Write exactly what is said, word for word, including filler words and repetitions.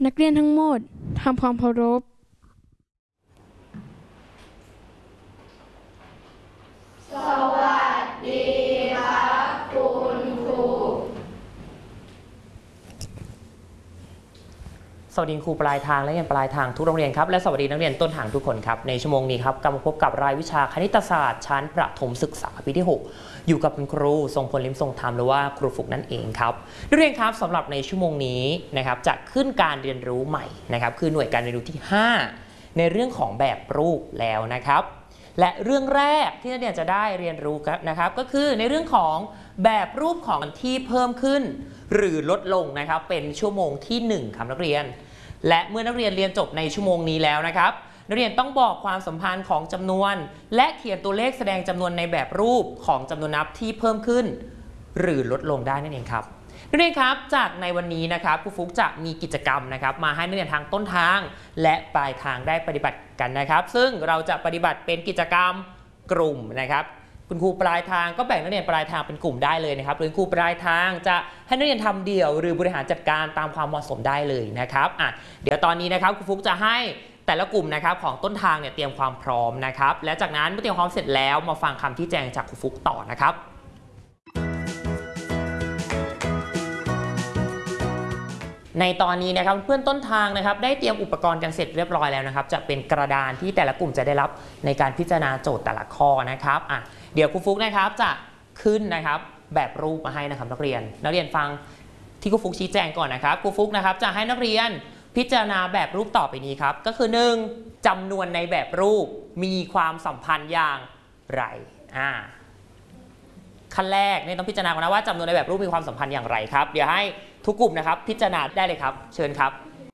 นักเรียนทั้งหมดทำความเคารพสวัสดีครับคุณครูสวัสดีครูปลายทางและนักเรียนปลายทางทุกโรงเรียนครับและสวัสดีนักเรียนต้นทางทุกคนครับในชั่วโมงนี้ครับกลับมาพบกับรายวิชาคณิตศาสตร์ชั้นประถมศึกษาปีที่หกอยู่กับคุณครูทรงพลลิมทรงธรรมหรือว่าครูฝึกนั่นเองครับนักเรียนครับสำหรับในชั่วโมงนี้นะครับจะขึ้นการเรียนรู้ใหม่นะครับคือหน่วยการเรียนรู้ที่ห้าในเรื่องของแบบรูปแล้วนะครับและเรื่องแรกที่นักเรียนจะได้เรียนรู้นะครับก็คือในเรื่องของแบบรูปของที่เพิ่มขึ้นหรือลดลงนะครับเป็นชั่วโมงที่หนึ่งครับนักเรียนและเมื่อนักเรียนเรียนจบในชั่วโมงนี้แล้วนะครับนักเรียนต้องบอกความสัมพันธ์ของจำนวนและเขียนตัวเลขแสดงจำนวนในแบบรูปของจำนวนนับที่เพิ่มขึ้นหรือลดลงได้นั่นเองครับนักเรียนครับจากในวันนี้นะครับครูฟุกจะมีกิจกรรมนะครับมาให้นักเรียนทางต้นทางและปลายทางได้ปฏิบัติกันนะครับซึ่งเราจะปฏิบัติเป็นกิจกรรมกลุ่มนะครับคุณครูปลายทางก็แบ่งนักเรียนปลายทางเป็นกลุ่มได้เลยนะครับหรือครูปลายทางจะให้นักเรียนทำเดี่ยวหรือบริหารจัดการตามความเหมาะสมได้เลยนะครับอ่ะเดี๋ยวตอนนี้นะครับครูฟุกจะให้แต่ละกลุ่มนะครับของต้นทางเนี่ยเตรียมความพร้อมนะครับและจากนั้นเมื่อเตรียมความเสร็จแล้วมาฟังคำที่แจ้งจากครูฟุกต่อนะครับในตอนนี้นะครับเพื่อนต้นทางนะครับได้เตรียมอุปกรณ์กันเสร็จเรียบร้อยแล้วนะครับจะเป็นกระดานที่แต่ละกลุ่มจะได้รับในการพิจารณาโจทย์แต่ละข้อนะครับอ่ะเดี๋ยวครูฟุกนะครับจะขึ้นนะครับแบบรูปมาให้นะครับนักเรียนนักเรียนฟังที่ครูฟุกชี้แจงก่อนนะครับครูฟุกนะครับจะให้นักเรียนพิจารณาแบบรูปต่อไปนี้ครับก็คือหนึ่งจำนวนในแบบรูปมีความสัมพันธ์อย่างไรอ่าขั้นแรกเนี่ยต้องพิจารณาก่อนนะว่าจำนวนในแบบรูปมีความสัมพันธ์อย่างไรครับเดี๋ยวให้ทุกกลุ่มนะครับพิจารณาได้เลยครับเชิญครับ